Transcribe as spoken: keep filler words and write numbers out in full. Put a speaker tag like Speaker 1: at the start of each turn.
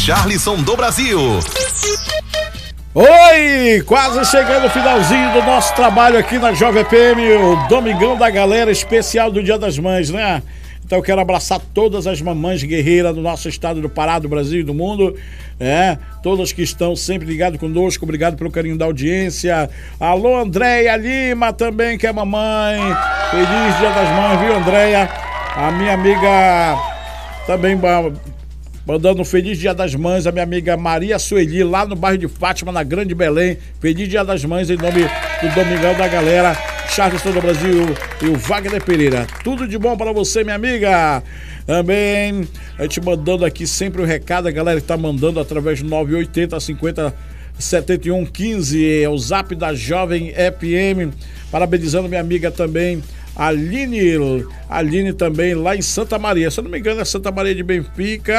Speaker 1: Charleston do Brasil.
Speaker 2: Oi, quase chegando o finalzinho do nosso trabalho aqui na Jovem P M, o Domingão da Galera, especial do Dia das Mães, né? Então eu quero abraçar todas as mamães guerreiras do nosso estado do Pará, do Brasil e do mundo, é, todas que estão sempre ligadas conosco, obrigado pelo carinho da audiência. Alô, Andréia Lima também, que é mamãe, feliz Dia das Mães, viu, Andréia? A minha amiga também mandando um feliz Dia das Mães, a minha amiga Maria Sueli, lá no bairro de Fátima, na Grande Belém. Feliz Dia das Mães em nome do Domingão da Galera, Charleston do Brasil e o Wagner Pereira. Tudo de bom para você, minha amiga. Também a gente mandando aqui sempre o recado, a galera que tá mandando através do nove oito zero cinquenta setenta e um quinze, é o zap da Jovem F M. Parabenizando minha amiga também, Aline, Aline também lá em Santa Maria, se eu não me engano é Santa Maria de Benfica.